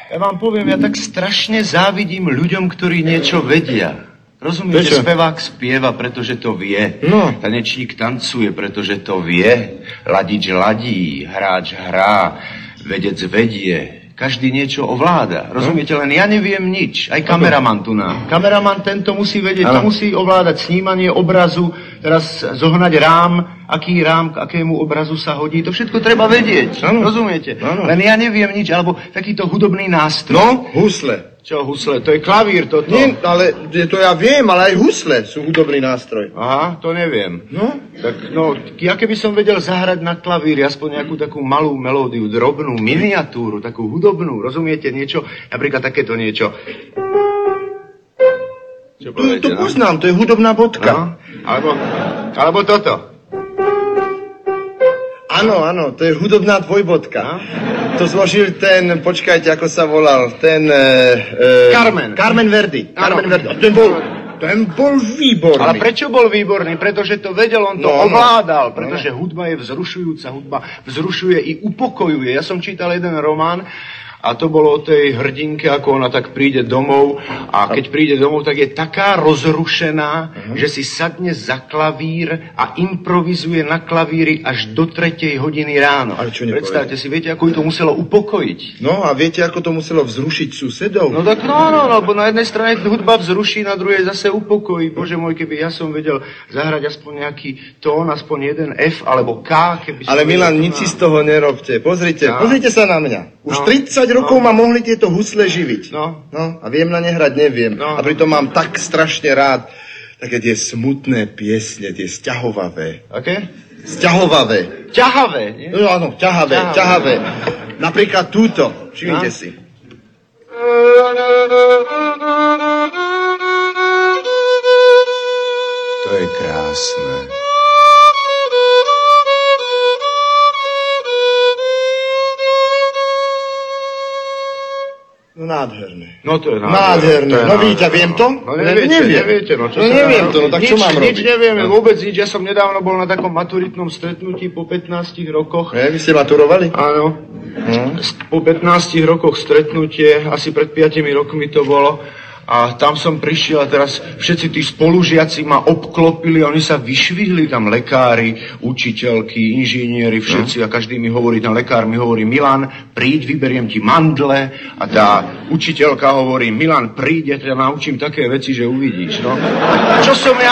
Ja vám poviem, ja tak strašne závidím ľuďom, ktorí niečo vedia. Rozumiete, Prečo? spevák spieva, pretože to vie. No. Tanečník tancuje, pretože to vie. Ladič ladí, hráč hrá, vedec vedie. Každý niečo ovláda. Rozumiete, len ja neviem nič. Aj kameraman tu nám. Kameraman tento musí vedieť, to musí ovládať snímanie obrazu, teraz zohnať rám, aký rám k akému obrazu sa hodí. To všetko treba vedieť. Ano. Rozumiete? Ano. Len ja neviem nič, alebo takýto hudobný nástroj. No, husle. Čo husle? To je klavír toto. Nie, ale to ja viem, ale aj husle sú hudobný nástroj. Aha, to neviem. No? Tak, no, ja keby som vedel zahrať na klavíri aspoň nejakú takú malú melódiu, drobnú, miniatúru, takú hudobnú, rozumiete, niečo, napríklad takéto niečo. Čo To poznám, to je hudobná bodka. Alebo toto. Áno, to je hudobná dvojbodka. To zložil ten, počkajte, ako sa volal, ten... Carmen Verdi. Carmen Verdi. Ten bol výborný. Ale prečo bol výborný? Pretože to vedel, on to ovládal. Pretože hudba je vzrušujúca, hudba vzrušuje i upokojuje. Ja som čítal jeden román, a to bolo o tej hrdinke, ako ona tak príde domov a keď príde domov, tak je taká rozrušená, že si sadne za klavír a improvizuje na klavíri až do 3:00 hodiny ráno. Ale čo nepovedal? Predstavte si, viete, ako ju to muselo upokojiť? No a viete, ako to muselo vzrušiť susedov? No tak no, bo na jednej strane hudba vzruší, na druhej zase upokojí. Bože môj, keby ja som vedel zahrať aspoň nejaký tón, aspoň jeden F alebo K, keby som Ale Milan, vedel, nič si z toho nerobte. Pozrite sa na mňa. Už 30 rokov ma mohli tieto husle živiť. No. A viem na ne hrať, neviem. No. A pritom mám tak strašne rád také tie smutné piesne, tie sťahovavé. Aké? Sťahovavé. Ťahavé, nie? No áno, ťahavé. Napríklad túto. Všimnite si. To je krásne. No nádherné. No to je Nádherné. No vidíte, viem to? No neviete, no čo sa neviem dá to, no tak čo mám robiť? Nič nevieme, vôbec nič. Ja som nedávno bol na takom maturitnom stretnutí po 15 rokoch. Vy ste maturovali? Áno. Po 15 rokoch stretnutie, asi pred 5 rokmi to bolo. A tam som prišiel a teraz všetci tí spolužiaci ma obklopili, oni sa vyšvihli, tam lekári, učiteľky, inžinieri, všetci a každý mi hovorí, ten lekár mi hovorí, Milan, príď, vyberiem ti mandle a tá učiteľka hovorí, Milan, príď, ja ťa naučím také veci, že uvidíš, no. Čo som ja...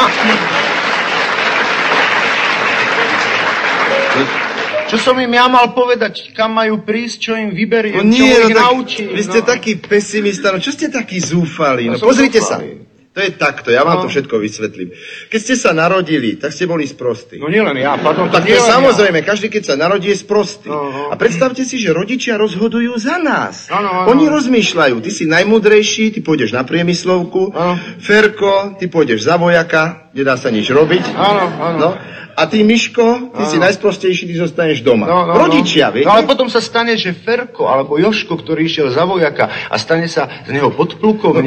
Čo som im ja mal povedať, kam majú prísť, čo im vyberiem, čo ich naučím. Vy ste taký pesimista, no čo ste taký zúfali? No pozrite sa, to je takto, ja vám to všetko vysvetlím. Keď ste sa narodili, tak ste boli sprostí. No nielen ja, pardon. Tak to je samozrejme, každý keď sa narodí je sprostý. A predstavte si, že rodičia rozhodujú za nás. Oni rozmýšľajú, ty si najmúdrejší, ty pôjdeš na priemyslovku, Ferko, ty pôjdeš za vojaka, nedá sa nič robiť. Áno. A ty, Miško, ty si najsprostejší, ty zostaneš doma. Rodičia, viete? No ale potom sa stane, že Ferko alebo Joško, ktorý išiel za vojaka a stane sa z neho podplukovník.